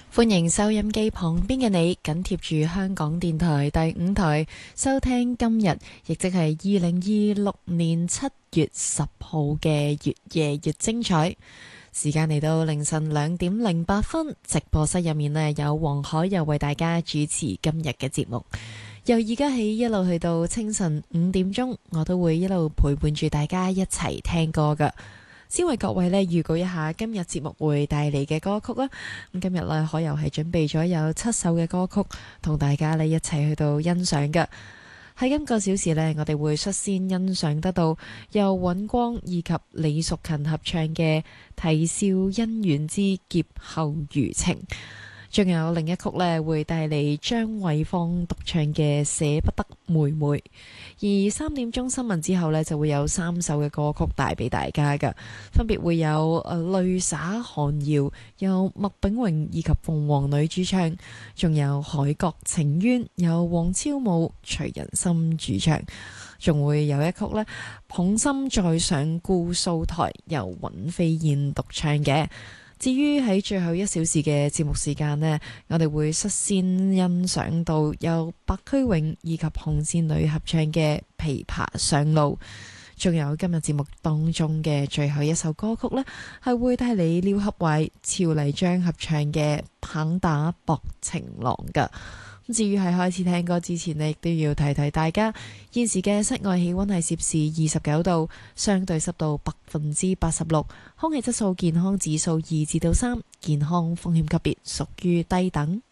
歡迎收音機旁邊嘅你，緊貼住香港電台第5台收聽今日，亦即係2026年7月10號嘅越夜越精彩。時間嚟到凌晨2點08分，直播室入面呢有黃海又為大家主持今日嘅節目。由而家起一路去到清晨5點鐘，我都會一路陪伴住大家一齊聽歌㗎。先為各位呢預告一下今日節目會帶嚟嘅歌曲啦。咁今日呢，可又係準備咗有7首嘅歌曲同大家呢一齊去到欣賞嘅。喺今個小時呢，我哋會率先欣賞得到由尹光以及李淑勤合唱嘅《啼笑姻緣之劫後餘情》。仲有另一曲呢，會帶嚟張惠芳獨唱嘅《捨不得妹妹》，而3點鐘新聞之後呢，就會有3首嘅歌曲帶俾大家㗎，分別會有淚灑寒窯由麥炳榮以及鳳凰女主唱，仲有海角情緣由黃超武、徐仁心主唱，仲會有一曲呢，捧心再上姑蘇台由尹飛燕獨唱嘅。至於喺最後1小時嘅節目時間呢，我哋會率先欣賞到由白駒永以及紅線女合唱嘅《琵琶上路》，仲有今日節目當中嘅最後1首歌曲呢，係會帶嚟廖合懷、趙麗章合唱嘅《棒打薄情郎》噶。至於喺開始聽歌之前呢，亦都要提提大家，現時嘅室外氣溫係攝氏29度，相對濕度86%，空氣質素健康指數2至3，健康風險級別屬於低等。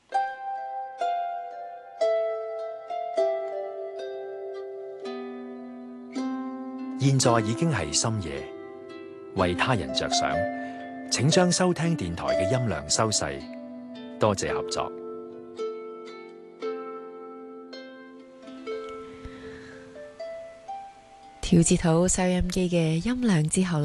現在已經係深夜，為他人着想，請將收聽電台嘅音量收細，多謝合作。 調節好收音機嘅音量之後